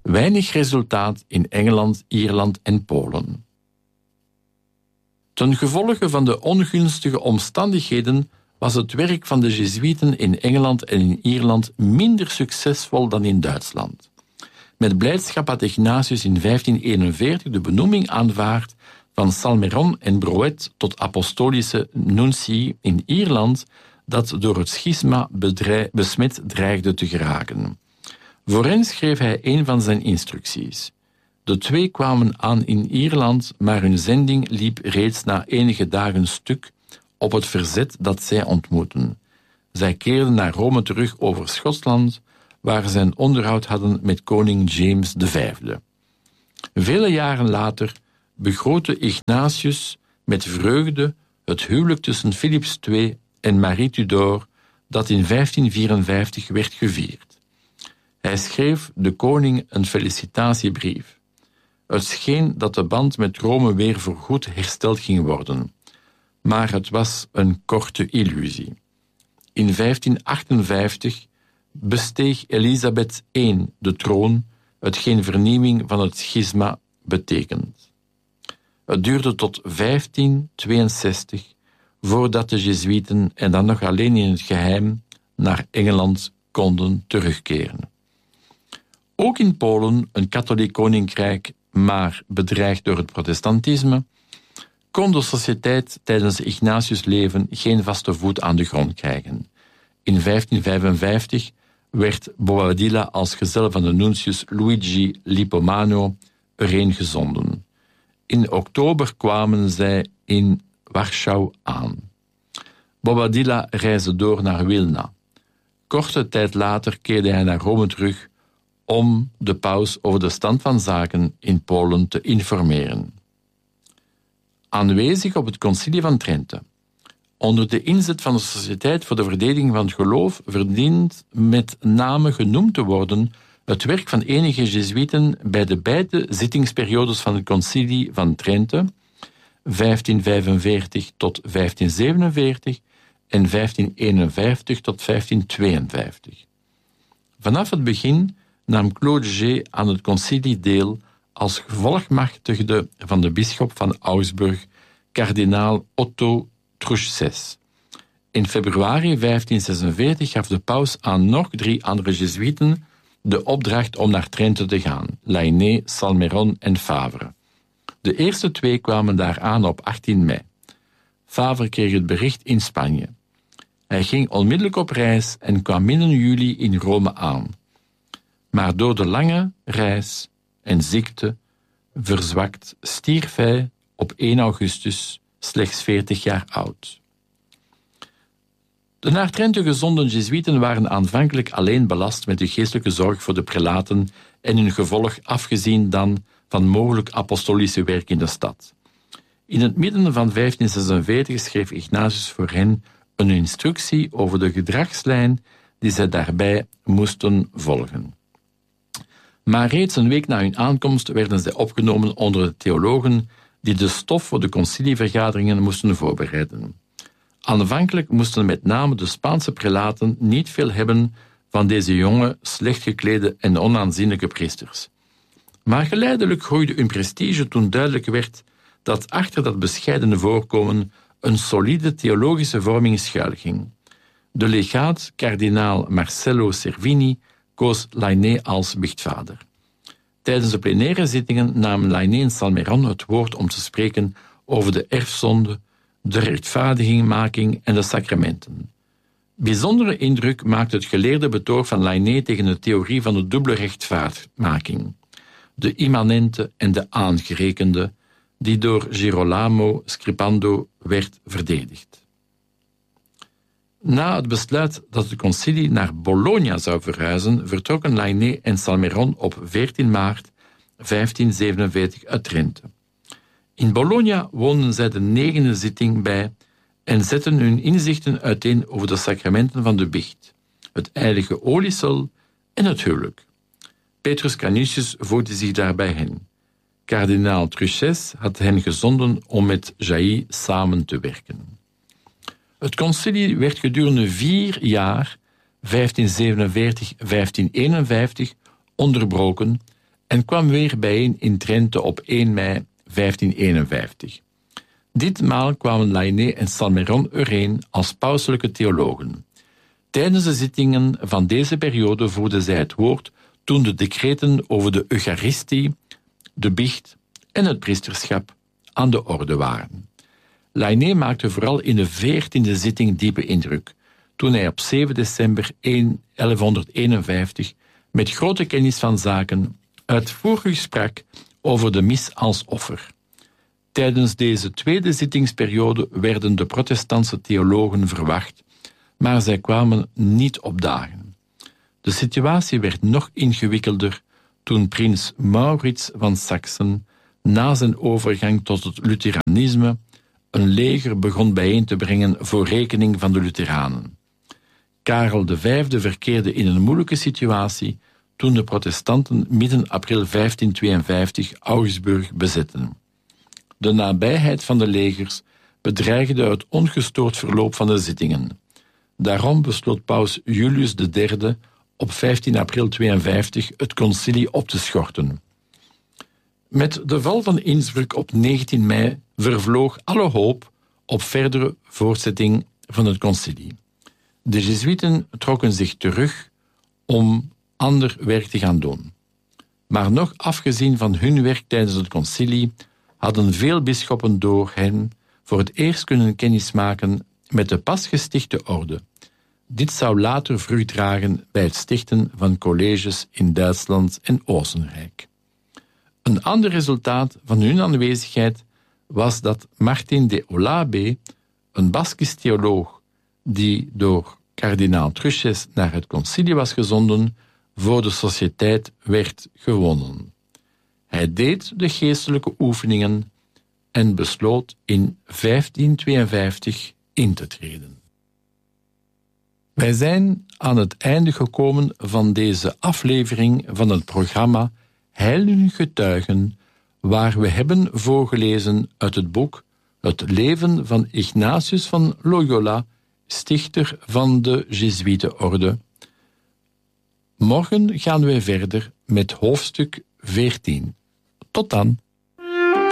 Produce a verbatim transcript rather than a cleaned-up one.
Weinig resultaat in Engeland, Ierland en Polen. Ten gevolge van de ongunstige omstandigheden was het werk van de Jezuïeten in Engeland en in Ierland minder succesvol dan in Duitsland. Met blijdschap had Ignatius in vijftien eenenveertig de benoeming aanvaard van Salmeron en Broët tot apostolische nuntii in Ierland, dat door het schisma bedrij- besmet dreigde te geraken. Voor hen schreef hij een van zijn instructies. De twee kwamen aan in Ierland, maar hun zending liep reeds na enige dagen stuk op het verzet dat zij ontmoetten. Zij keerden naar Rome terug over Schotland, waar zij een onderhoud hadden met koning James de Vijfde. Vele jaren later begrootte Ignatius met vreugde het huwelijk tussen Philips de Tweede en Marie Tudor, dat in vijftien vierenvijftig werd gevierd. Hij schreef de koning een felicitatiebrief. Het scheen dat de band met Rome weer voorgoed hersteld ging worden, maar het was een korte illusie. In vijftien achtenvijftig besteeg Elisabeth de Eerste de troon, hetgeen vernieuwing van het schisma betekent. Het duurde tot vijftien tweeënzestig voordat de Jezuïeten, en dan nog alleen in het geheim, naar Engeland konden terugkeren. Ook in Polen, een katholiek koninkrijk, maar bedreigd door het protestantisme, kon de sociëteit tijdens Ignatius' leven geen vaste voet aan de grond krijgen. In vijftien vijfenvijftig werd Bobadilla als gezel van de nuntius Luigi Lippomano erheen gezonden. In oktober kwamen zij in Warschau aan. Bobadilla reisde door naar Wilna. Korte tijd later keerde hij naar Rome terug om de paus over de stand van zaken in Polen te informeren. Aanwezig op het concilie van Trente. Onder de inzet van de Sociëteit voor de Verdediging van het Geloof verdient met name genoemd te worden het werk van enige Jezuïeten bij de beide zittingsperiodes van het concilie van Trente, vijftien vijfenveertig tot vijftien zevenenveertig en vijftien eenenvijftig tot vijftien tweeënvijftig. Vanaf het begin nam Claude G. aan het concilie deel als gevolgmachtigde van de bisschop van Augsburg, kardinaal Otto Truchsess. In februari vijftien zesenveertig gaf de paus aan nog drie andere Jezuïeten de opdracht om naar Trente te gaan, Lainé, Salmeron en Favre. De eerste twee kwamen daar aan op achttien mei. Favre kreeg het bericht in Spanje. Hij ging onmiddellijk op reis en kwam midden juli in Rome aan. Maar door de lange reis en ziekte verzwakt stierf hij op één augustus, slechts veertig jaar oud. De naar Trente gezonden Jezuïeten waren aanvankelijk alleen belast met de geestelijke zorg voor de prelaten en hun gevolg, afgezien dan van mogelijk apostolische werk in de stad. In het midden van vijftien zesenveertig schreef Ignatius voor hen een instructie over de gedragslijn die zij daarbij moesten volgen. Maar reeds een week na hun aankomst werden zij opgenomen onder de theologen die de stof voor de concilievergaderingen moesten voorbereiden. Aanvankelijk moesten met name de Spaanse prelaten niet veel hebben van deze jonge, slecht geklede en onaanzienlijke priesters. Maar geleidelijk groeide hun prestige toen duidelijk werd dat achter dat bescheidene voorkomen een solide theologische vorming schuilging. De legaat, kardinaal Marcello Cervini, koos Lainé als biechtvader. Tijdens de plenaire zittingen namen Lainé en Salmeron het woord om te spreken over de erfzonde, de rechtvaardigingmaking en de sacramenten. Bijzondere indruk maakte het geleerde betoog van Lainé tegen de theorie van de dubbele rechtvaardigmaking, de immanente en de aangerekende, die door Girolamo Scripando werd verdedigd. Na het besluit dat het concilie naar Bologna zou verhuizen, vertrokken Lainé en Salmeron op veertien maart vijftien zevenenveertig uit Trente. In Bologna woonden zij de negende zitting bij en zetten hun inzichten uiteen over de sacramenten van de biecht, het heilige oliesel en het huwelijk. Petrus Canisius voegde zich daarbij hen. Kardinaal Truchsess had hen gezonden om met Jailly samen te werken. Het concilie werd gedurende vier jaar, vijftien zevenenveertig tot vijftien eenenvijftig, onderbroken en kwam weer bijeen in Trente op één mei vijftien eenenvijftig. Ditmaal kwamen Lainé en Salmeron ereen als pauselijke theologen. Tijdens de zittingen van deze periode voerden zij het woord toen de decreten over de Eucharistie, de biecht en het priesterschap aan de orde waren. Lainé maakte vooral in de veertiende zitting diepe indruk, toen hij op zeven december elfhonderdeenenvijftig met grote kennis van zaken uitvoerig sprak over de mis als offer. Tijdens deze tweede zittingsperiode werden de protestantse theologen verwacht, maar zij kwamen niet opdagen. De situatie werd nog ingewikkelder toen prins Maurits van Saksen na zijn overgang tot het Lutheranisme een leger begon bijeen te brengen voor rekening van de Lutheranen. Karel de Vijfde verkeerde in een moeilijke situatie toen de protestanten midden april vijftien tweeënvijftig Augsburg bezetten. De nabijheid van de legers bedreigde het ongestoord verloop van de zittingen. Daarom besloot paus Julius de Derde op vijftien april tweeënvijftig het concilie op te schorten. Met de val van Innsbruck op negentien mei vervloog alle hoop op verdere voortzetting van het concilie. De Jezuïeten trokken zich terug om ander werk te gaan doen. Maar nog afgezien van hun werk tijdens het concilie hadden veel bisschoppen door hen voor het eerst kunnen kennismaken met de pas gestichte orde. Dit zou later vrucht dragen bij het stichten van colleges in Duitsland en Oostenrijk. Een ander resultaat van hun aanwezigheid was dat Martin de Olabe, een Baskisch theoloog die door kardinaal Truches naar het concilie was gezonden, voor de sociëteit werd gewonnen. Hij deed de geestelijke oefeningen en besloot in vijftien tweeënvijftig in te treden. Wij zijn aan het einde gekomen van deze aflevering van het programma Heilige Getuigen, waar we hebben voorgelezen uit het boek Het leven van Ignatius van Loyola, stichter van de Jezuïetenorde. Morgen gaan wij verder met hoofdstuk veertien. Tot dan.